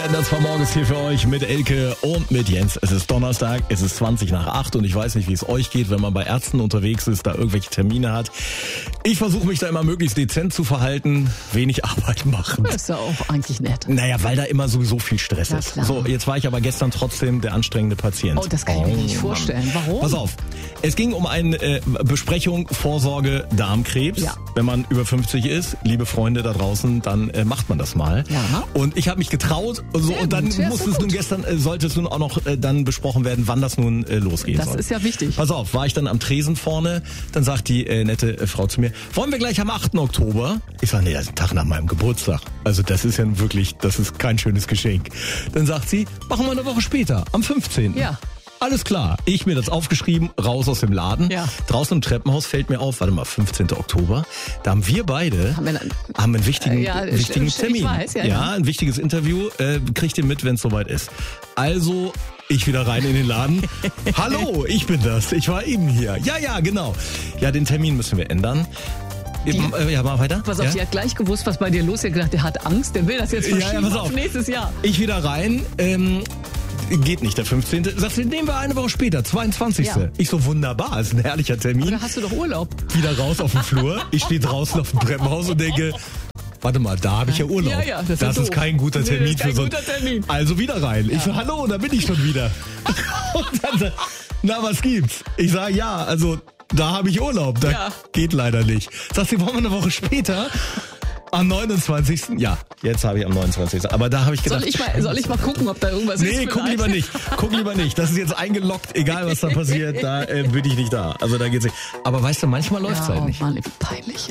Das war morgens hier für euch mit Elke und mit Jens. Es ist Donnerstag, es ist 20:20 und ich weiß nicht, wie es euch geht, wenn man bei Ärzten unterwegs ist, da irgendwelche Termine hat. Ich versuche mich da immer möglichst dezent zu verhalten, wenig Arbeit machen. Das ist ja auch eigentlich nett. Naja, weil da immer sowieso viel Stress ist. Klar. So, jetzt war ich aber gestern trotzdem der anstrengende Patient. Oh, das kann ich mir nicht vorstellen. Warum? Pass auf, es ging um eine Besprechung Vorsorge Darmkrebs. Ja. Wenn man über 50 ist, liebe Freunde da draußen, dann macht man das mal. Ja. Und ich habe mich getraut so, und dann musste es nun gestern, sollte es nun auch noch dann besprochen werden, wann das nun losgehen soll. Das ist ja wichtig. Pass auf, war ich dann am Tresen vorne, dann sagt die nette Frau zu mir, wollen wir gleich am 8. Oktober? Ich sage, nee, das ist ein Tag nach meinem Geburtstag. Also das ist ja wirklich, das ist kein schönes Geschenk. Dann sagt sie, machen wir eine Woche später, am 15. Ja. Alles klar. Ich mir das aufgeschrieben, raus aus dem Laden. Ja. Draußen im Treppenhaus fällt mir auf, warte mal, 15. Oktober. Da haben wir beide haben einen wichtigen Termin. Ich weiß, ja. Ein wichtiges Interview. Kriegt ihr mit, wenn es soweit ist. Also, ich wieder rein in den Laden. Hallo, ich bin das. Ich war eben hier. Ja, genau. Ja, den Termin müssen wir ändern. Ja, mal weiter. Pass auf, die hat gleich gewusst, was bei dir los ist. Sie hat gedacht, der hat Angst, der will das jetzt verschieben pass auf. auf nächstes Jahr. Ich wieder rein, geht nicht, der 15. Sagst du, nehmen wir eine Woche später, 22. Ja. Ich so, wunderbar, ist ein herrlicher Termin. Da hast du doch Urlaub. Wieder raus auf den Flur. Ich stehe draußen auf dem Treppenhaus und denke, warte mal, da habe ich ja Urlaub. Ja, das ist kein guter Termin das ist kein für so. guter Termin. Also wieder rein. Ich so, hallo, da bin ich schon wieder. Und dann, na, was gibt's? Ich sage, ja, also da habe ich Urlaub. Da geht leider nicht. Sagst du, wollen wir eine Woche später? Am 29. Ja, jetzt habe ich am 29. Aber da habe ich gedacht... Soll ich mal gucken, ob da irgendwas ist? Nee, guck lieber nicht. Guck lieber nicht. Das ist jetzt eingeloggt, egal was da passiert, da bin ich nicht da. Also da geht's nicht. Aber weißt du, manchmal läuft's halt nicht. Mann, wie peinlich.